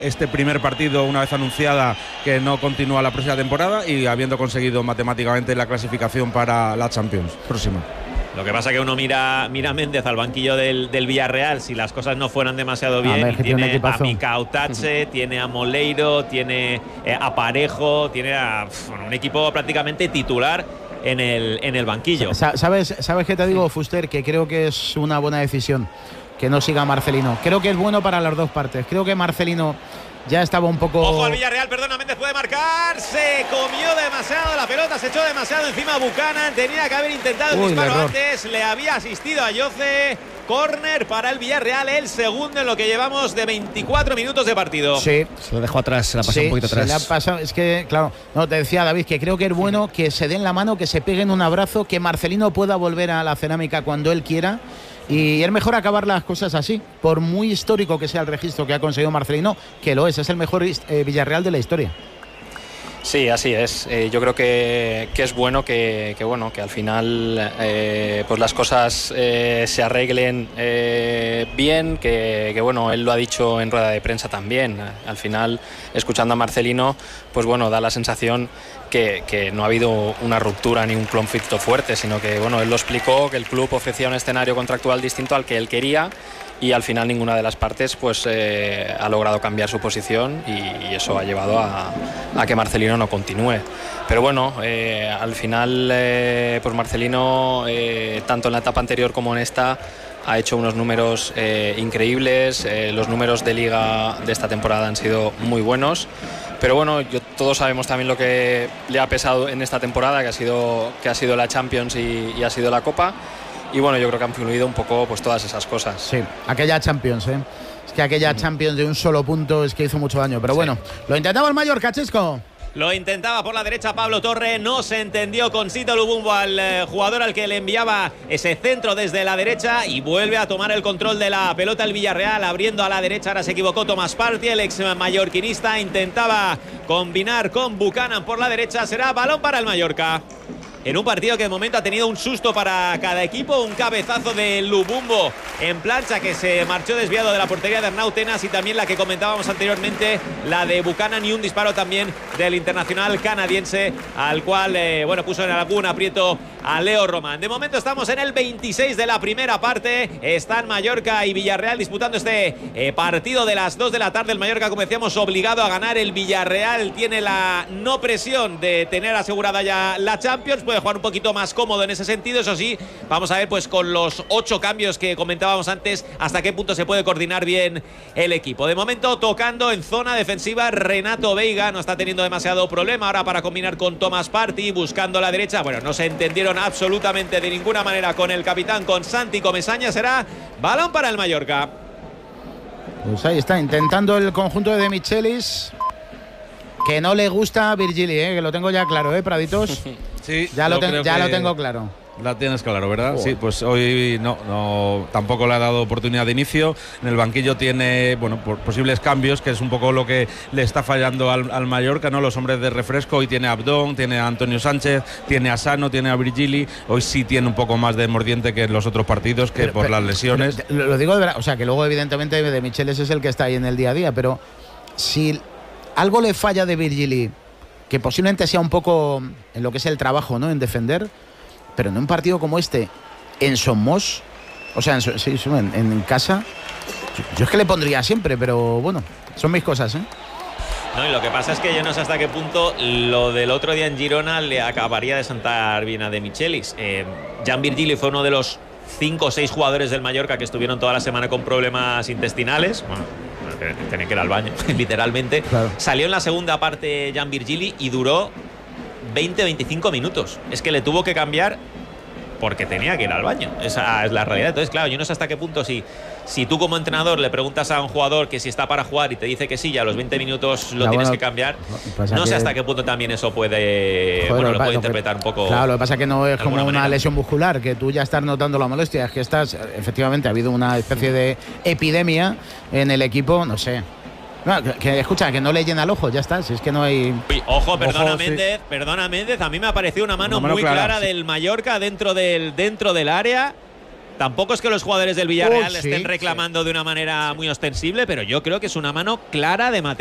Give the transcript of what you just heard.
este primer partido, una vez anunciada que no continúa la próxima temporada y habiendo conseguido matemáticamente la clasificación para la Champions próxima. Lo que pasa es que uno mira a Méndez al banquillo del Villarreal, si las cosas no fueran demasiado bien, y tiene a Mikau Tatse, tiene a Moleiro, tiene a Parejo, tiene a un equipo prácticamente titular en el banquillo. ¿Sabes qué te digo, Fuster? Que creo que es una buena decisión que no siga Marcelino. Creo que es bueno para las dos partes. Creo que Marcelino ya estaba un poco... Ojo al Villarreal, perdona, Méndez puede marcar. Se comió demasiado la pelota, se echó demasiado encima a Buchanan. Tenía que haber intentado el disparo antes. Le había asistido a Yoce. Córner para el Villarreal, el segundo en lo que llevamos de 24 minutos de partido. Sí, se lo dejó atrás, se la pasó un poquito atrás. Se le ha pasado, es que, claro, no, te decía David que creo que es bueno que se den la mano, que se peguen un abrazo, que Marcelino pueda volver a la Cerámica cuando él quiera. Y es mejor acabar las cosas así, por muy histórico que sea el registro que ha conseguido Marcelino, que lo es el mejor Villarreal de la historia. Sí, así es. Yo creo que es bueno que al final pues las cosas se arreglen bien, que bueno, él lo ha dicho en rueda de prensa también. Al final, escuchando a Marcelino, pues bueno, da la sensación que no ha habido una ruptura ni un conflicto fuerte, sino que bueno, él lo explicó, que el club ofrecía un escenario contractual distinto al que él quería. Y al final ninguna de las partes pues ha logrado cambiar su posición y eso ha llevado a que Marcelino no continúe. Pero bueno, al final pues Marcelino, tanto en la etapa anterior como en esta, ha hecho unos números increíbles. Los números de liga de esta temporada han sido muy buenos. Pero bueno, todos sabemos también lo que le ha pesado en esta temporada, que ha sido la Champions y ha sido la Copa. Y bueno, yo creo que han influido un poco pues todas esas cosas. Sí, aquella Champions, es que aquella Champions de un solo punto es que hizo mucho daño. Pero bueno, lo intentaba el Mallorca, Chesco. Lo intentaba por la derecha Pablo Torre, no se entendió con Sito Lubumbo, al jugador al que le enviaba ese centro desde la derecha, y vuelve a tomar el control de la pelota el Villarreal, abriendo a la derecha. Ahora se equivocó Thomas Partey, el ex mallorquinista, intentaba combinar con Buchanan por la derecha. Será balón para el Mallorca. En un partido que de momento ha tenido un susto para cada equipo, un cabezazo de Lubumbo en plancha que se marchó desviado de la portería de Arnau Tenas, y también la que comentábamos anteriormente, la de Buchanan, y un disparo también del internacional canadiense, al cual puso en algún aprieto a Leo Román. De momento estamos en el 26 de la primera parte. Están Mallorca y Villarreal disputando este partido de las 2 de la tarde. El Mallorca, como decíamos, obligado a ganar. El Villarreal tiene la no presión de tener asegurada ya la Champions. Puede jugar un poquito más cómodo en ese sentido. Eso sí, vamos a ver pues con los 8 cambios que comentábamos antes hasta qué punto se puede coordinar bien el equipo. De momento tocando en zona defensiva Renato Veiga, no está teniendo demasiado problema ahora para combinar con Thomas Partey, buscando la derecha. Bueno, no se entendieron absolutamente de ninguna manera con el capitán, con Santi Comesaña. Será balón para el Mallorca. Pues ahí está, intentando el conjunto de Michelis, que no le gusta a Virgili, que lo tengo ya claro, Praditos. Sí, ya lo tengo claro. La tienes claro, ¿verdad? Sí, pues hoy no tampoco le ha dado oportunidad de inicio. En el banquillo tiene, por posibles cambios, que es un poco lo que le está fallando al Mallorca, ¿no? Los hombres de refresco. Hoy tiene a Abdón, tiene a Antonio Sánchez, tiene a Sano, tiene a Virgili. Hoy sí tiene un poco más de mordiente que en los otros partidos, que por las lesiones. Lo digo de verdad, o sea, que luego evidentemente de Michelis es el que está ahí en el día a día, pero si algo le falla de Virgili, que posiblemente sea un poco en lo que es el trabajo, ¿no? En defender, pero en un partido como este, en Somos, o sea, en casa, yo es que le pondría siempre, pero bueno, son mis cosas, No, y lo que pasa es que yo no sé hasta qué punto lo del otro día en Girona le acabaría de sentar bien a De Michelis. Jan Virgili fue uno de los 5 o 6 jugadores del Mallorca que estuvieron toda la semana con problemas intestinales. Bueno, tenía que ir al baño, literalmente. Claro. Salió en la segunda parte Jan Virgili y duró 20-25 minutos. Es que le tuvo que cambiar porque tenía que ir al baño. Esa es la realidad. Entonces, claro, yo no sé hasta qué punto si tú como entrenador le preguntas a un jugador que si está para jugar y te dice que sí, ya a los 20 minutos lo tienes que cambiar. No sé hasta qué punto también eso puede, lo puede interpretar un poco. Claro, lo que pasa es que no es como una lesión muscular, que tú ya estás notando la molestia. Es que efectivamente ha habido una especie de epidemia en el equipo, no sé. No, escucha, que no le llena el ojo, ya está, si es que no hay... Uy, ojo, perdona Méndez, a mí me ha parecido una mano muy clara del Mallorca dentro del área. Tampoco es que los jugadores del Villarreal sí, estén reclamando de una manera muy ostensible, pero yo creo que es una mano clara de Mateo.